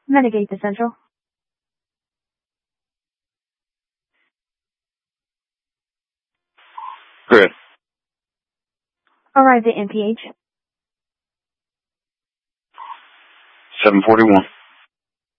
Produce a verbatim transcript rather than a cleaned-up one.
Metagate to Central. Chris. Arrived at M P H. seven forty-one.